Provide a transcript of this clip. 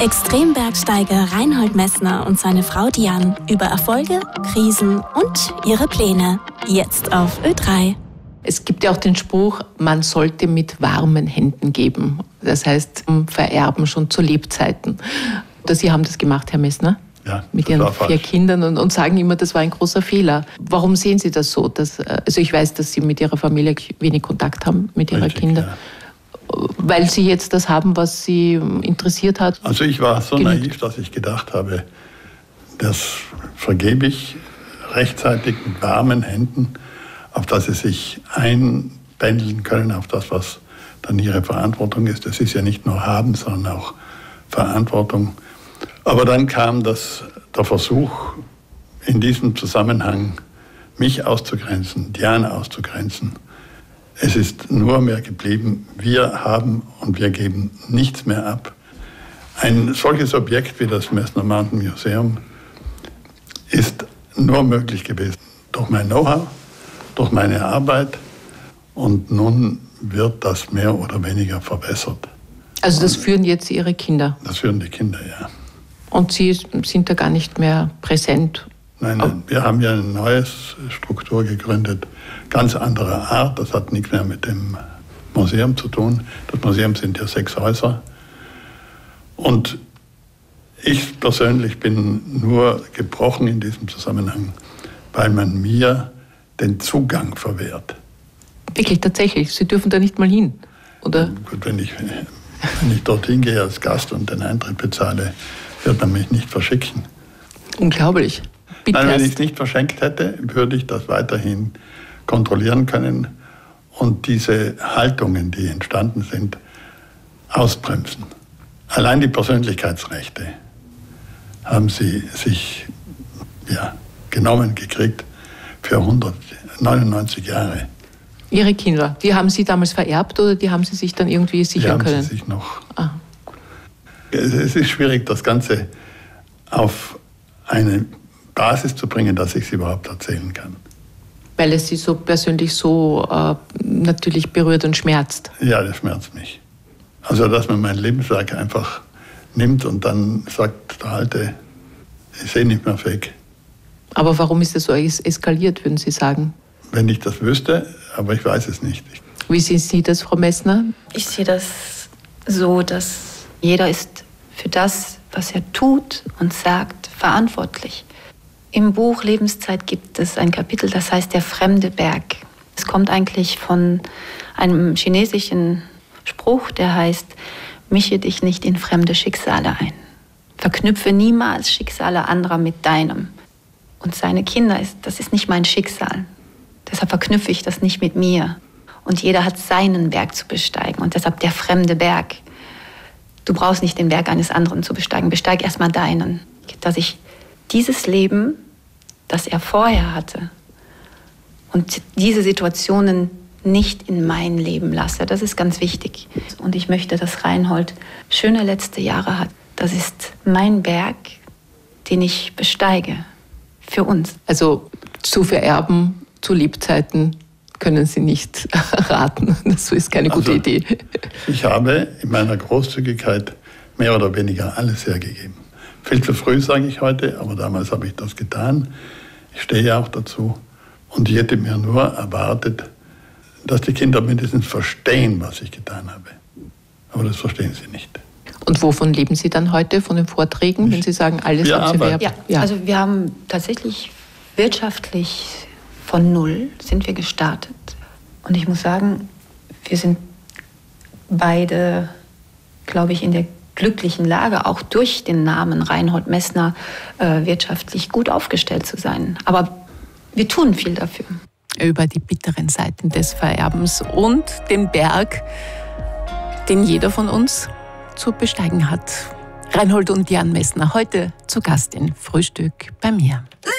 Extrembergsteiger Reinhold Messner und seine Frau Diane über Erfolge, Krisen und ihre Pläne. Jetzt auf Ö3. Es gibt ja auch den Spruch, man sollte mit warmen Händen geben. Das heißt, vererben schon zu Lebzeiten. Sie haben das gemacht, Herr Messner? Ja, mit Ihren 4 Kindern und sagen immer, das war ein großer Fehler. Warum sehen Sie das so? Also ich weiß, dass Sie mit Ihrer Familie wenig Kontakt haben, mit Ihrer Kinder. Ja. Weil Sie jetzt das haben, was Sie interessiert hat? Also ich war so naiv, dass ich gedacht habe, das vergebe ich rechtzeitig mit warmen Händen, auf dass Sie sich einpendeln können, auf das, was dann Ihre Verantwortung ist. Das ist ja nicht nur haben, sondern auch Verantwortung. Aber dann kam der Versuch, in diesem Zusammenhang mich auszugrenzen, Diane auszugrenzen. Es ist nur mehr geblieben, wir haben und wir geben nichts mehr ab. Ein solches Objekt wie das Messner Mountain Museum ist nur möglich gewesen durch mein Know-how, durch meine Arbeit, und nun wird das mehr oder weniger verbessert. Also das führen jetzt Ihre Kinder? Das führen die Kinder, ja. Und Sie sind da gar nicht mehr präsent? Nein, wir haben ja eine neue Struktur gegründet, ganz anderer Art. Das hat nichts mehr mit dem Museum zu tun. Das Museum sind ja 6 Häuser. Und ich persönlich bin nur gebrochen in diesem Zusammenhang, weil man mir den Zugang verwehrt. Wirklich, tatsächlich? Sie dürfen da nicht mal hin, oder? Gut, wenn ich dorthin gehe als Gast und den Eintritt bezahle, wird man mich nicht verschicken. Unglaublich. Bitte. Nein, wenn ich es nicht verschenkt hätte, würde ich das weiterhin kontrollieren können und diese Haltungen, die entstanden sind, ausbremsen. Allein die Persönlichkeitsrechte haben sie sich genommen gekriegt für 199 Jahre. Ihre Kinder, die haben Sie damals vererbt oder die haben Sie sich dann irgendwie sichern können? Die haben sie sich noch. Es ist schwierig, das Ganze auf eine Basis zu bringen, dass ich es überhaupt erzählen kann. Weil es Sie so persönlich so natürlich berührt und schmerzt? Ja, das schmerzt mich. Also, dass man mein Lebenswerk einfach nimmt und dann sagt, der Alte, ich sehe nicht mehr fähig. Aber warum ist das so eskaliert, würden Sie sagen? Wenn ich das wüsste, aber ich weiß es nicht. Wie sehen Sie das, Frau Messner? Ich sehe das so, dass jeder ist für das, was er tut und sagt, verantwortlich. Im Buch Lebenszeit gibt es ein Kapitel, das heißt der fremde Berg. Es kommt eigentlich von einem chinesischen Spruch, der heißt, mische dich nicht in fremde Schicksale ein. Verknüpfe niemals Schicksale anderer mit deinem. Und seine Kinder, das ist nicht mein Schicksal. Deshalb verknüpfe ich das nicht mit mir. Und jeder hat seinen Berg zu besteigen. Und deshalb der fremde Berg. Du brauchst nicht den Berg eines anderen zu besteigen. Besteig erstmal deinen. Dass ich dieses Leben, das er vorher hatte, und diese Situationen nicht in mein Leben lasse. Das ist ganz wichtig. Und ich möchte, dass Reinhold schöne letzte Jahre hat. Das ist mein Berg, den ich besteige. Für uns. Also zu vererben, zu Lebzeiten können Sie nicht raten. Das ist keine gute Idee. Ich habe in meiner Großzügigkeit mehr oder weniger alles hergegeben. Viel zu früh, sage ich heute, aber damals habe ich das getan. Ich stehe auch dazu. Und ich hätte mir nur erwartet, dass die Kinder mindestens verstehen, was ich getan habe. Aber das verstehen sie nicht. Und wovon leben Sie dann heute? Von den Vorträgen, wenn Sie sagen, alles haben Sie vererbt? Ja, also wir haben tatsächlich wirtschaftlich von null sind wir gestartet. Und ich muss sagen, wir sind beide, glaube ich, in der glücklichen Lage, auch durch den Namen Reinhold Messner wirtschaftlich gut aufgestellt zu sein. Aber wir tun viel dafür. Über die bitteren Seiten des Vererbens und den Berg, den jeder von uns zu besteigen hat. Reinhold und Diane Messner heute zu Gast in Frühstück bei mir.